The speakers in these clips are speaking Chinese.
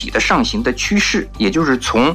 的上行的趋势，也就是从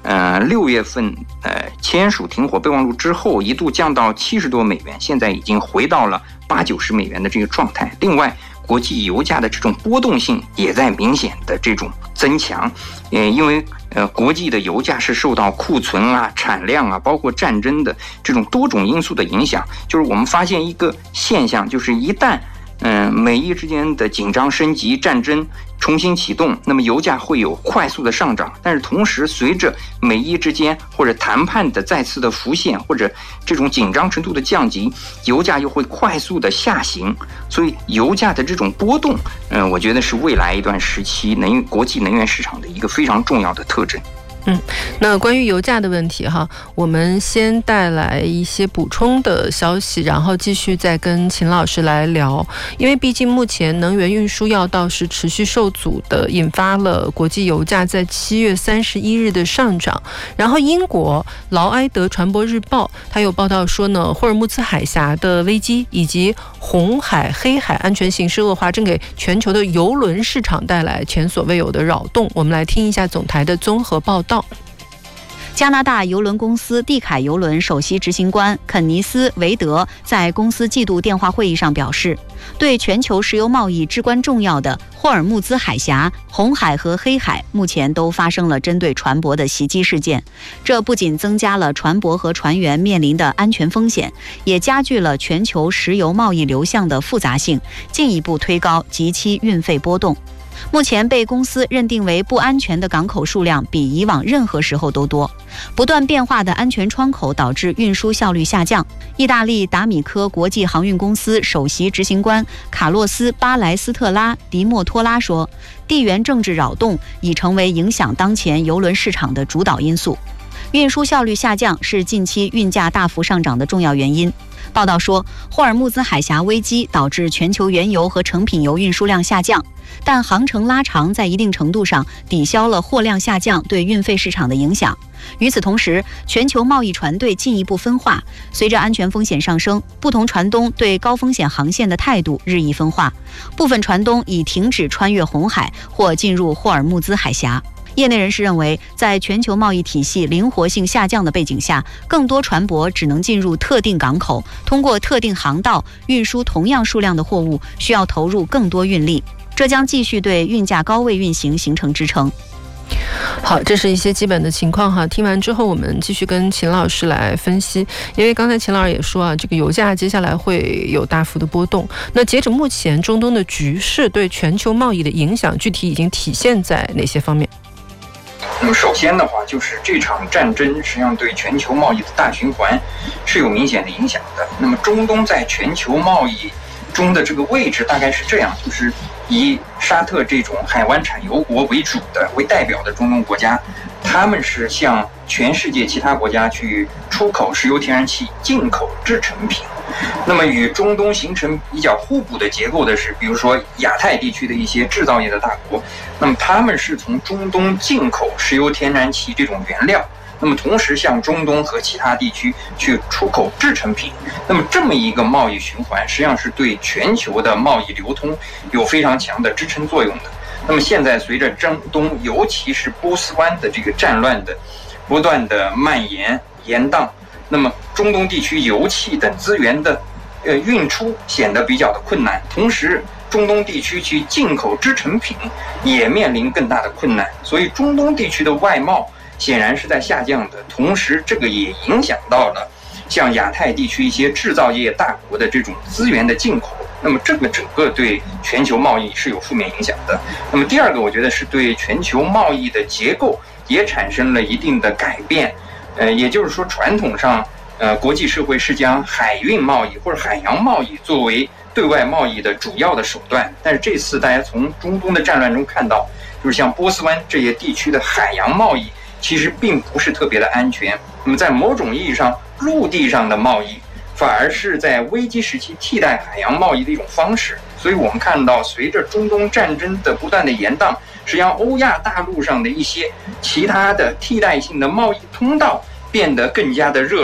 6月份签署停火备忘录之后，一度降到70多美元，现在已经回到了80-90美元的这个状态。另外，国际油价的这种波动性也在明显的这种增强，因为国际的油价是受到库存啊、产量啊，包括战争的这种多种因素的影响。就是我们发现一个现象，就是一旦美伊之间的紧张升级，战争重新启动，那么油价会有快速的上涨。但是同时，随着美伊之间或者谈判的再次的浮现，或者这种紧张程度的降级，油价又会快速的下行。所以油价的这种波动，我觉得是未来一段时期国际能源市场的一个非常重要的特征。 那关于油价的问题哈，我们先带来一些补充的消息，然后继续再跟秦老师来聊。因为毕竟目前能源运输要道是持续受阻的，引发了国际油价在7月31日的上涨。然后英国劳埃德船舶日报它有报道说呢，霍尔木兹海峡的危机以及红海、黑海安全形势恶化，正给全球的邮轮市场带来前所未有的扰动。我们来听一下总台的综合报道。 加拿大邮轮公司蒂凯邮轮首席执行官肯尼斯·韦德在公司季度电话会议上表示，对全球石油贸易至关重要的霍尔木兹海峡、红海和黑海目前都发生了针对船舶的袭击事件，这不仅增加了船舶和船员面临的安全风险，也加剧了全球石油贸易流向的复杂性，进一步推高及其运费波动。目前被公司认定为不安全的港口数量比以往任何时候都多，不断变化的安全窗口导致运输效率下降。意大利达米科国际航运公司首席执行官卡洛斯·巴莱斯特拉·迪莫托拉说，地缘政治扰动已成为影响当前邮轮市场的主导因素。运输效率下降是近期运价大幅上涨的重要原因。报道说，霍尔木兹海峡危机导致全球原油和成品油运输量下降，但航程拉长在一定程度上抵消了货量下降对运费市场的影响。与此同时，全球贸易船队进一步分化，随着安全风险上升，不同船东对高风险航线的态度日益分化，部分船东已停止穿越红海或进入霍尔木兹海峡。业内人士认为，在全球贸易体系灵活性下降的背景下，更多船舶只能进入特定港口，通过特定航道运输同样数量的货物，需要投入更多运力，这将继续对运价高位运行形成支撑。 好，这是一些基本的情况哈。听完之后，我们继续跟秦老师来分析。因为刚才秦老师也说啊，这个油价接下来会有大幅的波动。那截止目前，中东的局势对全球贸易的影响，具体已经体现在哪些方面？ 那么首先的话，就是这场战争实际上对全球贸易的大循环是有明显的影响的。那么中东在全球贸易中的这个位置大概是这样，就是以沙特这种海湾产油国为代表的中东国家，他们是向全世界其他国家去出口石油天然气，进口制成品。那么与中东形成比较互补的结构的是，比如说亚太地区的一些制造业的大国，那么他们是从中东进口石油天然气这种原料，那么同时向中东和其他地区去出口制成品。那么这么一个贸易循环实际上是对全球的贸易流通有非常强的支撑作用的。那么现在随着中东尤其是波斯湾的这个战乱的不断的蔓延延宕，那么中东地区油气等资源的运出显得比较的困难，同时中东地区去进口制成品也面临更大的困难，所以中东地区的外贸显然是在下降的。同时这个也影响到了像亚太地区一些制造业大国的这种资源的进口，那么这个整个对全球贸易是有负面影响的。那么第二个，我觉得是对全球贸易的结构也产生了一定的改变。也就是说，传统上国际社会是将海运贸易或者海洋贸易作为对外贸易的主要的手段，但是这次大家从中东的战乱中看到，就是像波斯湾这些地区的海洋贸易其实并不是特别的安全。那么在某种意义上，陆地上的贸易反而是在危机时期替代海洋贸易的一种方式。所以我们看到，随着中东战争的不断的延宕，实际上欧亚大陆上的一些其他的替代性的贸易通道变得更加的热络。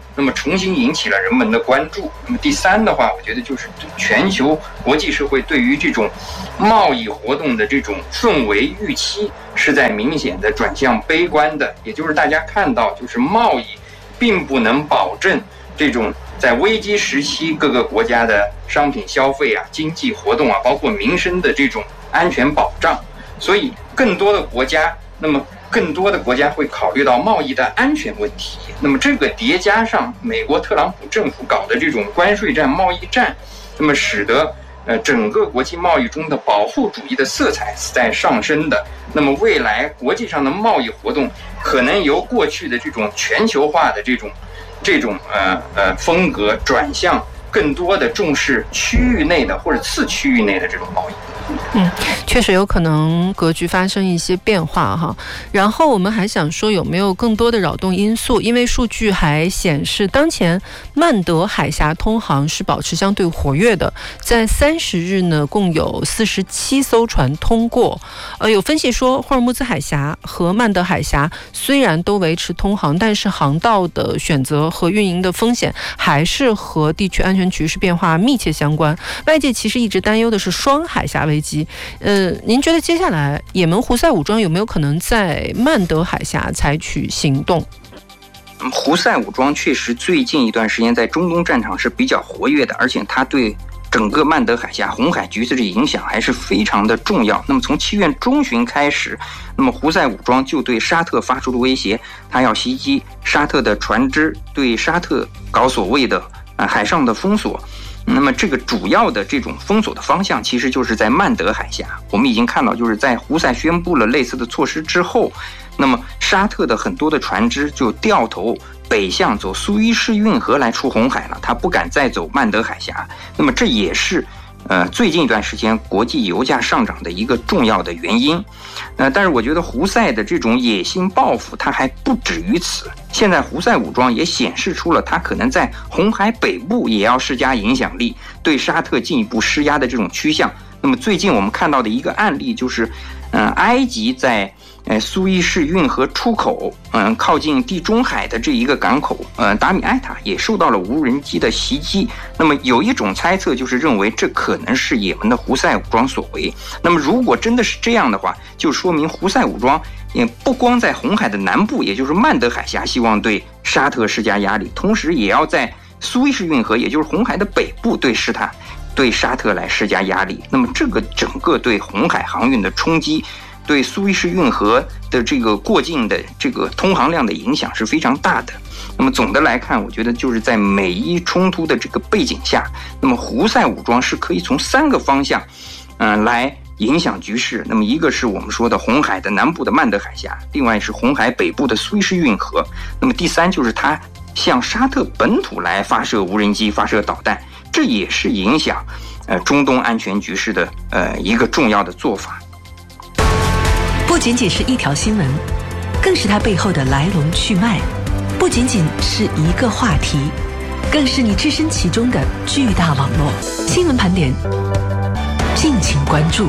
那么重新引起了人们的关注。那么第三的话，我觉得就是全球国际社会对于这种贸易活动的这种氛围预期是在明显的转向悲观的，也就是大家看到，就是贸易并不能保证这种在危机时期各个国家的商品消费啊、经济活动啊，包括民生的这种安全保障。所以更多的国家会考虑到贸易的安全问题。那么这个叠加上美国特朗普政府搞的这种关税战、贸易战，那么使得整个国际贸易中的保护主义的色彩是在上升的。那么未来国际上的贸易活动可能由过去的这种全球化的这种风格转向更多的重视区域内的或者次区域内的这种贸易。 确实有可能格局发生一些变化哈。然后我们还想说，有没有更多的扰动因素？因为数据还显示，当前曼德海峡通航是保持相对活跃的，在30日呢，共有47艘船通过。有分析说，霍尔木兹海峡和曼德海峡虽然都维持通航，但是航道的选择和运营的风险还是和地区安全局势变化密切相关。外界其实一直担忧的是双海峡危机。您觉得接下来也门胡塞武装有没有可能在曼德海峡采取行动？ 胡塞武装确实最近一段时间在中东战场是比较活跃的，而且它对整个曼德海峡红海局势的影响还是非常的重要。那么从7月中旬开始，那么胡塞武装就对沙特发出了威胁，他要袭击沙特的船只，对沙特搞所谓的海上的封锁。那么这个主要的这种封锁的方向其实就是在曼德海峡。我们已经看到，就是在胡塞宣布了类似的措施之后，那么沙特的很多的船只就掉头北向走苏伊士运河来出红海了，它不敢再走曼德海峡。那么这也是最近一段时间国际油价上涨的一个重要的原因。但是我觉得胡塞的这种野心报复它还不止于此。现在胡塞武装也显示出了它可能在红海北部也要施加影响力，对沙特进一步施压的这种趋向。那么最近我们看到的一个案例就是，埃及在苏伊士运河出口，靠近地中海的这一个港口，达米埃塔也受到了无人机的袭击。那么有一种猜测就是认为这可能是也门的胡塞武装所为。那么如果真的是这样的话，就说明胡塞武装也不光在红海的南部，也就是曼德海峡，希望对沙特施加压力，同时也要在苏伊士运河，也就是红海的北部对沙特来施加压力。那么这个整个对红海航运的冲击，对苏伊士运河的这个过境的这个通航量的影响是非常大的。那么总的来看，我觉得就是在美伊冲突的这个背景下，那么胡塞武装是可以从3个方向来影响局势。那么一个是我们说的红海的南部的曼德海峡，另外是红海北部的苏伊士运河，那么第3就是它向沙特本土来发射无人机、发射导弹，这也是影响中东安全局势的一个重要的做法。 不仅仅是一条新闻，更是它背后的来龙去脉；不仅仅是一个话题，更是你置身其中的巨大网络。新闻盘点，敬请关注。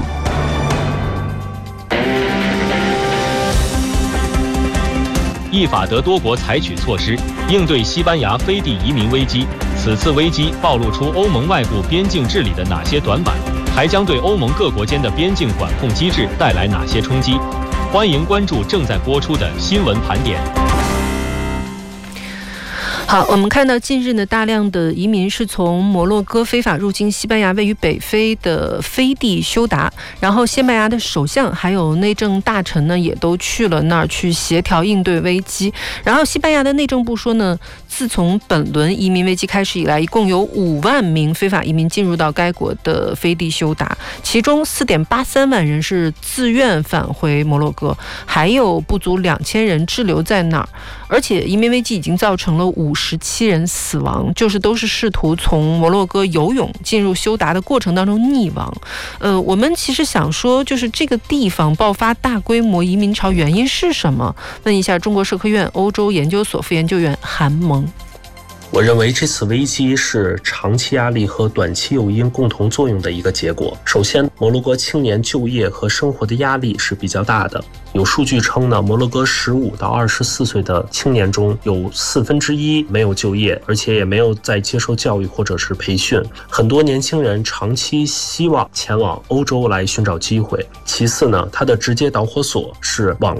意法德多国采取措施应对西班牙飞地移民危机，此次危机暴露出欧盟外部边境治理的哪些短板，还将对欧盟各国间的边境管控机制带来哪些冲击？欢迎关注正在播出的新闻盘点。 好，我们看到近日呢，大量的移民是从摩洛哥非法入境西班牙位于北非的飞地休达，然后西班牙的首相还有内政大臣呢，也都去了那儿去协调应对危机。然后西班牙的内政部说呢，自从本轮移民危机开始以来，一共有5万名非法移民进入到该国的飞地休达，其中4.83万人是自愿返回摩洛哥，还有不足2000人滞留在那儿。而且移民危机已经造成了57人死亡，就是都是试图从摩洛哥游泳进入休达的过程当中溺亡。我们其实想说，就是这个地方爆发大规模移民潮原因是什么？问一下中国社科院欧洲研究所副研究员韩萌。 我认为这次危机是长期压力和短期诱因共同作用的一个结果。首先，摩洛哥青年就业和生活的压力是比较大的。有数据称呢，摩洛哥15到24岁的青年中有1/4没有就业，而且也没有在接受教育或者是培训。很多年轻人长期希望前往欧洲来寻找机会。其次呢，它的直接导火索是网